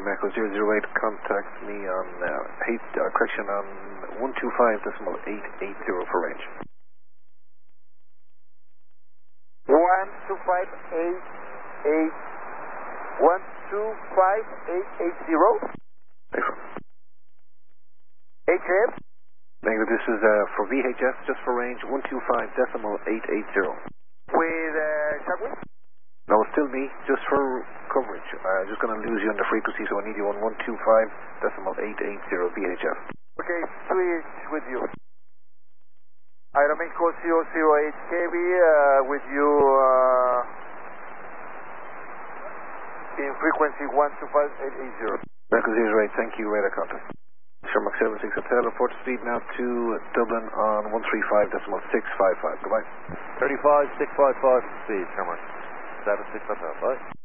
Echo 008, contact me on, correction on 125.880 for range. 125.880. HF? Negative, this is for VHF, just for range 125.880. With Shockwave? No, still me, just for coverage. Just going to lose you on the frequency, so I need you on 125.880 VHF. Okay, switch with you. Aeromexico 008 KB with you in frequency 125.880. Echo 08, thank you, radar contact. Sherlock 76 Hotel, report speed now to Dublin on 135.655. Goodbye. 35.655 speed, Sherlock 76 Hotel, bye.